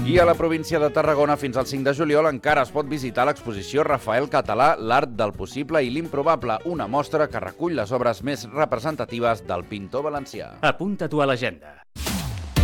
I a la província de Tarragona, fins al 5 de juliol, encara es pot visitar l'exposició Rafael Català, l'art del possible i l'improbable, una mostra que recull les obres més representatives del pintor valencià. Apunta-t'ho a l'agenda.